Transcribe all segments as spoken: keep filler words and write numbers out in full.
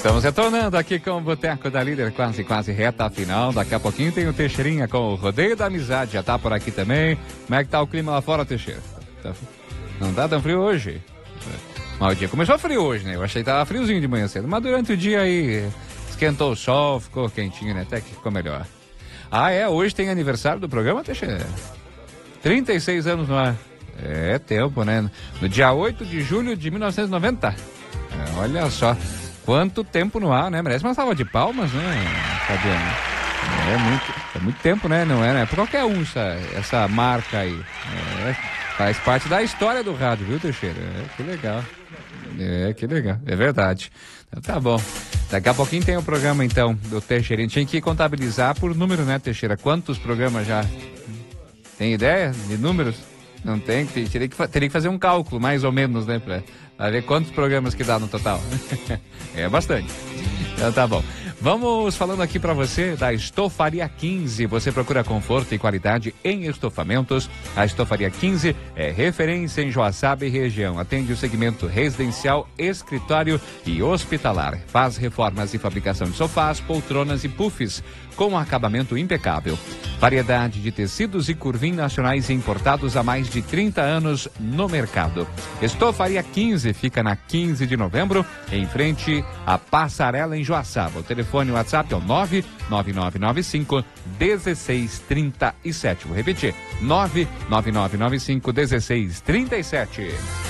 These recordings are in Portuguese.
Estamos retornando aqui com o Boteco da Líder, quase, quase reta final. Daqui a pouquinho tem o Teixeirinha com o Rodeio da Amizade, já tá por aqui também. Como é que tá o clima lá fora, Teixeira? Tá... Não tá tão frio hoje? Mas o dia começou frio hoje, né? Eu achei que tava friozinho de manhã cedo, mas durante o dia aí esquentou o sol, ficou quentinho, né? Até que ficou melhor. Ah, é? Hoje tem aniversário do programa, Teixeira? trinta e seis anos no ar. É tempo, né? No dia oito de julho de mil novecentos e noventa. É, olha só. Quanto tempo no ar, né? Merece uma salva de palmas, né, Fabiano? É muito, é muito tempo, né? Não é, né? Pra qualquer um essa, essa marca aí. É, faz parte da história do rádio, viu, Teixeira? É, que legal. É, que legal. É verdade. Então, tá bom. Daqui a pouquinho tem o programa, então, do Teixeirinho. Tinha que contabilizar por número, né, Teixeira? Quantos programas já? Tem ideia de números? Não tem? Teria que, teria que fazer um cálculo, mais ou menos, né? Pra, pra ver quantos programas que dá no total. É bastante. Então tá bom. Vamos falando aqui para você da Estofaria quinze. Você procura conforto e qualidade em estofamentos. A Estofaria quinze é referência em Joaçaba e região. Atende o segmento residencial, escritório e hospitalar. Faz reformas e fabricação de sofás, poltronas e puffs com acabamento impecável. Variedade de tecidos e curvim nacionais importados há mais de trinta anos no mercado. Estofaria quinze fica na quinze de novembro, em frente à Passarela em Joaçaba. O telefone e o WhatsApp é o nove nove nove nove cinco um seis três sete. Vou repetir, nove nove nove nove cinco um seis três sete.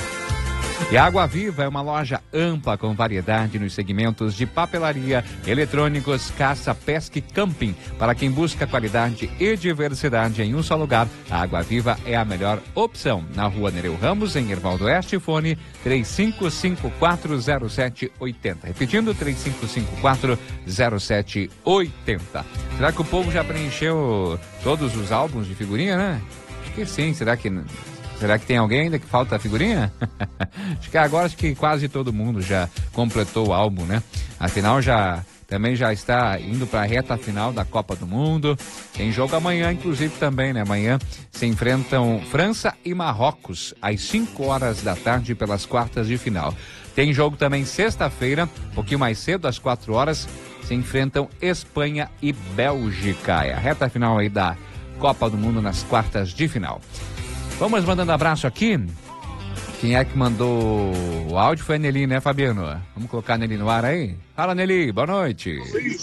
E a Água Viva é uma loja ampla com variedade nos segmentos de papelaria, eletrônicos, caça, pesca e camping. Para quem busca qualidade e diversidade em um só lugar, a Água Viva é a melhor opção. Na rua Nereu Ramos, em Hervaldo Oeste, fone três cinco cinco quatro zero sete oito zero. Repetindo, três cinco cinco quatro zero sete oito zero. Será que o povo já preencheu todos os álbuns de figurinha, né? Acho que sim, será que... Será que tem alguém ainda que falta a figurinha? Acho que agora acho que quase todo mundo já completou o álbum, né? Afinal, já também já está indo para a reta final da Copa do Mundo. Tem jogo amanhã, inclusive, também, né? Amanhã se enfrentam França e Marrocos, às cinco horas da tarde, pelas quartas de final. Tem jogo também sexta-feira, um pouquinho mais cedo, às quatro horas, se enfrentam Espanha e Bélgica. É a reta final aí da Copa do Mundo nas quartas de final. Vamos mandando abraço aqui. Quem é que mandou o áudio foi a Nelly, né, Fabiano? Vamos colocar a Nelly no ar aí? Fala, Nelly, boa noite.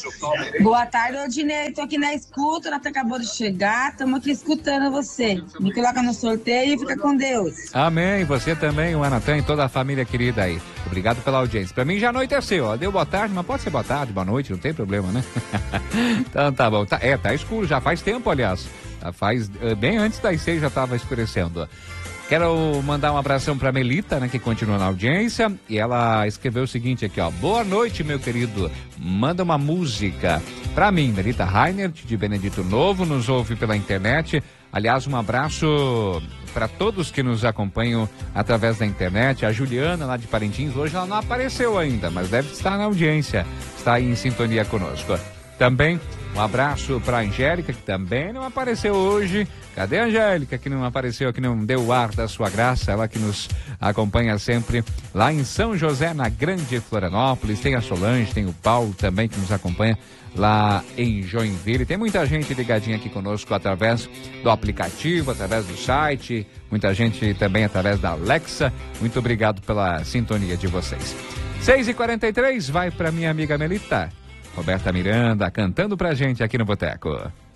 Boa tarde, Odinei. Tô aqui na escuta, ela acabou de chegar. Estamos aqui escutando você. Me coloca no sorteio e fica com Deus. Amém. Você também, o Anatan e toda a família querida aí. Obrigado pela audiência. Pra mim já anoiteceu, ó. Deu boa tarde, mas pode ser boa tarde, boa noite, não tem problema, né? Então tá bom. Tá, é, tá escuro, já faz tempo, aliás. Já faz, bem antes das seis já estava escurecendo. Quero mandar um abração para Melita, né, que continua na audiência, e ela escreveu o seguinte aqui, ó: boa noite, meu querido, manda uma música para mim. Melita Reinert, de Benedito Novo, nos ouve pela internet. Aliás, um abraço para todos que nos acompanham através da internet. A Juliana, lá de Parintins, hoje ela não apareceu ainda, mas deve estar na audiência, está aí em sintonia conosco. Também um abraço para a Angélica, que também não apareceu hoje. Cadê a Angélica, que não apareceu, que não deu o ar da sua graça? Ela que nos acompanha sempre lá em São José, na Grande Florianópolis. Tem a Solange, tem o Paulo também, que nos acompanha lá em Joinville. Tem muita gente ligadinha aqui conosco através do aplicativo, através do site. Muita gente também através da Alexa. Muito obrigado pela sintonia de vocês. seis e quarenta e três, vai para minha amiga Melita. Roberta Miranda cantando pra gente aqui no Boteco.